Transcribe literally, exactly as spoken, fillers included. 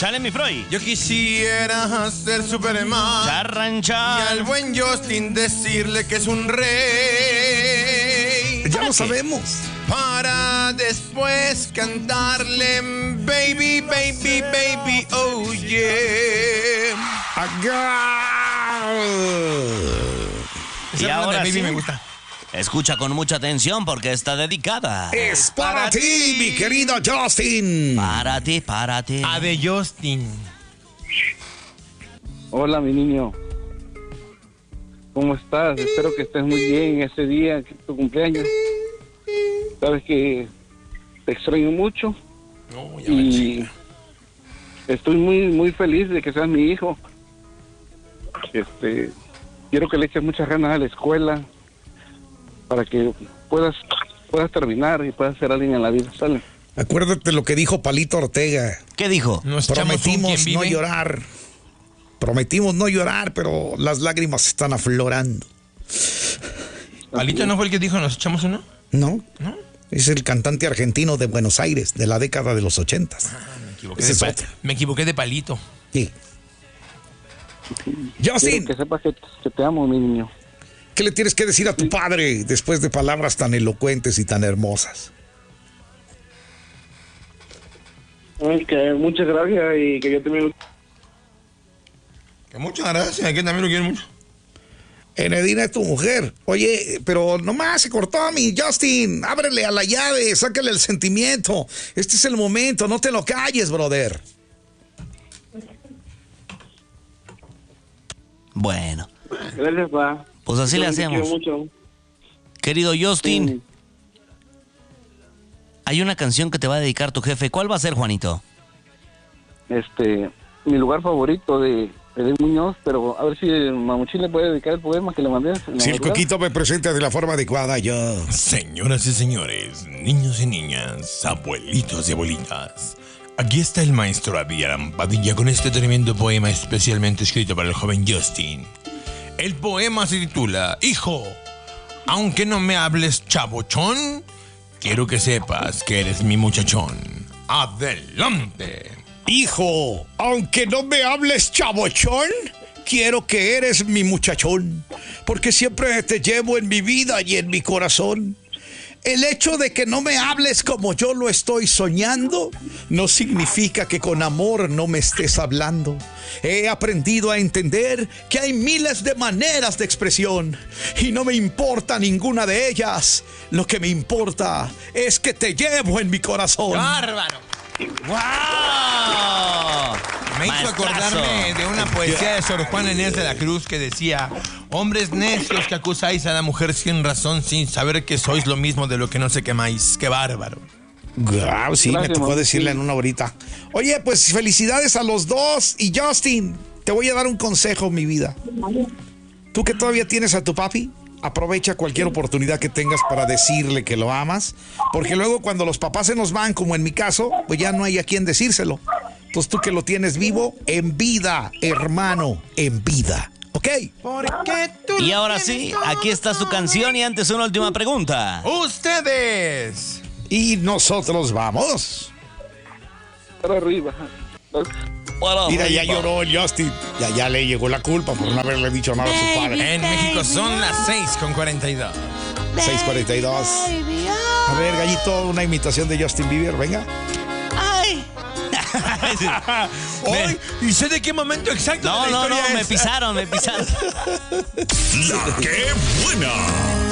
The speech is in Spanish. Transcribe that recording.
Échale, mi Freud. Yo quisiera ser Superman. Charrancha. Y al buen Justin decirle que es un rey. Ya lo sabemos. Para después cantarle baby, baby, baby, oh yeah. Acá. Y ahora baby sí, me gusta. Escucha con mucha atención porque está dedicada. Es para ti, mi querido Justin. Para ti, para ti. A de Justin. Hola, mi niño. ¿Cómo estás? Espero que estés muy bien ese día, que es tu cumpleaños. Sabes que te extraño mucho. No, ya y estoy muy muy feliz de que seas mi hijo. Este, quiero que le eches muchas ganas a la escuela para que puedas puedas terminar y puedas ser alguien en la vida, ¿sale? Acuérdate lo que dijo Palito Ortega. ¿Qué dijo? Nos echamos un Prometimos quien no vive. llorar. Prometimos no llorar, pero las lágrimas están aflorando. ¿Palito no fue el que dijo nos echamos uno? ¿No? ¿No? Es el cantante argentino de Buenos Aires, de la década de los ochentas. Me equivoqué, Ese de, es pa- otro. me equivoqué de Palito. Sí. Quiero Justin, que sepas que, que te amo, mi niño. ¿qué le tienes que decir a tu padre después de palabras tan elocuentes y tan hermosas? Ay, que muchas gracias y que yo también... Que muchas gracias, que también lo quiero mucho. Enedina es tu mujer. Oye, pero nomás se cortó a mi Justin. Ábrele a la llave, sácale el sentimiento. Este es el momento, no te lo calles, brother. Bueno, Gracias, pa. pues así le Yo te hacemos. quiero mucho. Querido Justin, Sí. hay una canción que te va a dedicar tu jefe. ¿Cuál va a ser, Juanito? Este, mi lugar favorito de Edén Muñoz, pero a ver si Mamuchín le puede dedicar el poema que le mandé. en la Si el madrugada. coquito me presenta de la forma adecuada, yo. Señoras y señores, niños y niñas, abuelitos y abuelitas, aquí está el maestro Abiram Padilla con este tremendo poema especialmente escrito para el joven Justin. El poema se titula Hijo, aunque no me hables chabochón, quiero que sepas que eres mi muchachón. ¡Adelante! Hijo, aunque no me hables chabochón, quiero que eres mi muchachón, porque siempre te llevo en mi vida y en mi corazón. El hecho de que no me hables como yo lo estoy soñando no significa que con amor no me estés hablando. He aprendido a entender que hay miles de maneras de expresión y no me importa ninguna de ellas. Lo que me importa es que te llevo en mi corazón. ¡Bárbaro! ¡Wow! Me hizo Maestrazo. acordarme de una poesía de Sor Juana Inés de la Cruz que decía: hombres necios que acusáis a la mujer sin razón, sin saber que sois lo mismo de lo que no sé quemáis. ¡Qué bárbaro! Wow, sí, Gracias, me tocó mamá. decirle en una horita. Oye, pues felicidades a los dos. Y Justin, te voy a dar un consejo, mi vida. Tú que todavía tienes a tu papi, aprovecha cualquier oportunidad que tengas para decirle que lo amas, porque luego cuando los papás se nos van, como en mi caso, pues ya no hay a quien decírselo. Entonces tú que lo tienes vivo, en vida, hermano, en vida. ¿Ok? Porque tú Y ahora sí, aquí está su canción y antes una última pregunta. ¡Ustedes! Y nosotros vamos. Para arriba. Bueno, Mira, ya Juanito. lloró el Justin. Ya, ya le llegó la culpa por no haberle dicho nada a su padre. En México son las seis con cuarenta y dos. seis cuarenta y dos. A ver, Gallito, una imitación de Justin Bieber, venga. ¡Ay! ¡Ay! ¿Y sé de qué momento exacto No, de la no, no, historia me es? pisaron, me pisaron. La que buena.